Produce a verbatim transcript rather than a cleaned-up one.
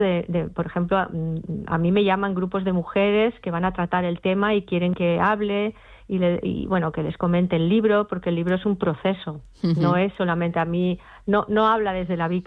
de, de, por ejemplo, a, a mí me llaman grupos de mujeres que van a tratar el tema y quieren que hable y, le, y bueno, que les comente el libro, porque el libro es un proceso, uh-huh. no es solamente a mí, no, no habla desde la víctima.